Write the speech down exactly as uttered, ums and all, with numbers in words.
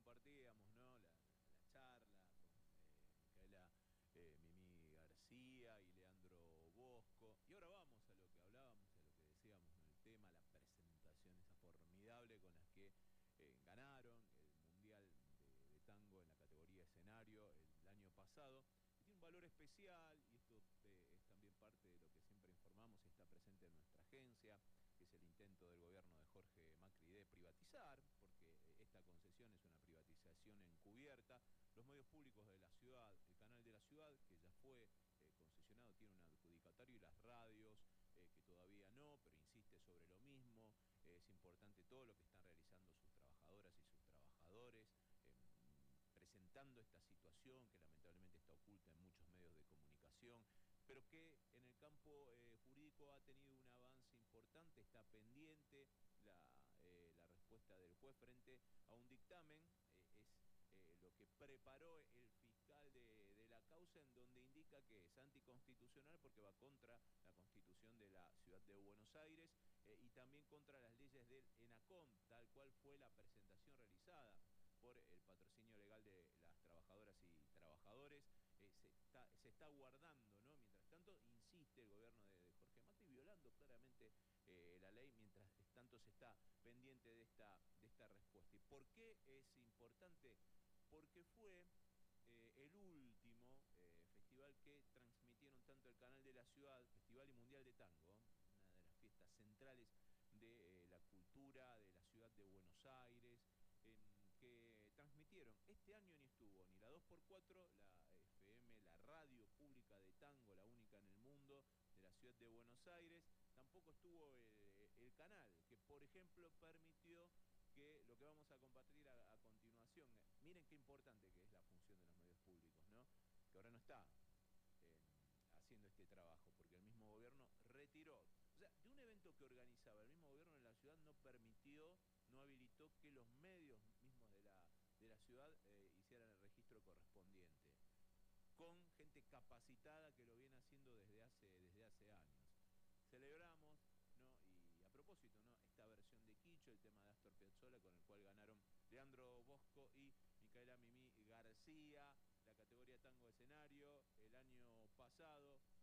compartíamos, ¿no? La, la charla con eh, Micaela eh, Mimi García y Leandro Bosco. Y ahora vamos a lo que hablábamos, a lo que decíamos, ¿no? El tema, la presentación esa formidable con las que eh, ganaron el Mundial de, de Tango en la categoría escenario el año pasado. Y tiene un valor especial, y esto eh, es también parte de lo que siempre informamos y está presente en nuestra agencia, que es el intento del gobierno de Jorge Macri de privatizar, porque esta concesión es una privatización encubierta. Los medios públicos de la ciudad, el canal de la ciudad, que ya fue eh, concesionado, tiene un adjudicatario, y las radios, eh, que todavía no, pero insiste sobre lo mismo. Eh, es importante todo lo que están realizando sus trabajadoras y sus trabajadores, eh, presentando esta situación que lamentablemente está oculta en muchos medios de comunicación, pero que en el campo eh, jurídico ha tenido un avance importante, está pendiente la, eh, la respuesta del juez frente a un dictamen, eh, es eh, lo que preparó el fiscal de, de la causa, en donde indica que es anticonstitucional porque va contra la Constitución de la Ciudad de Buenos Aires eh, y también contra las leyes del ENACOM, tal cual fue la presentación realizada por el patrocinio legal de las trabajadoras y trabajadores. Eh, se, está, se está guardando, ¿no? Mientras tanto, insiste el gobierno de, de Jorge Macri, violando claramente eh, la ley, mientras tanto se está pendiente de esta, de esta respuesta. ¿Y por qué es importante? Porque fue eh, el último eh, festival que transmitieron tanto el canal de la ciudad, Festival y Mundial de Tango, una de las fiestas centrales de eh, la cultura de la ciudad de Buenos Aires, eh, que transmitieron. Este año ni estuvo ni la dos por cuatro, la F M, la radio pública de tango, la única en el mundo, de la ciudad de Buenos Aires. Tampoco estuvo el, el canal, que por ejemplo permitió que lo que vamos a compartir a, a continuación, miren qué importante que es la función de los medios públicos, ¿no? Que ahora no está eh, haciendo este trabajo, porque el mismo gobierno retiró. O sea, de un evento que organizaba el mismo gobierno de la ciudad, no permitió, no habilitó que los medios mismos de la, de la ciudad eh, hicieran el registro correspondiente, con gente capacitada que lo viene haciendo desde hace, desde hace años. Celebramos, ¿no? Y a propósito, ¿no? Esta versión de Quicho, el tema de Astor Piazzolla, con el cual ganaron Leandro Bosco y Micaela Mimi García, la categoría tango escenario el año pasado.